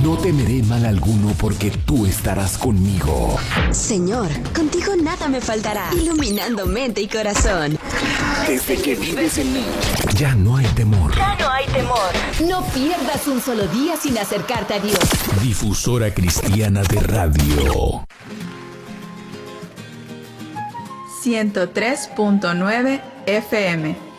No temeré mal alguno porque tú estarás conmigo. Señor, contigo nada me faltará, iluminando mente y corazón. Desde que vives en mí, ya no hay temor. Ya no hay temor. No pierdas un solo día sin acercarte a Dios. Difusora Cristiana de Radio. 103.9 FM.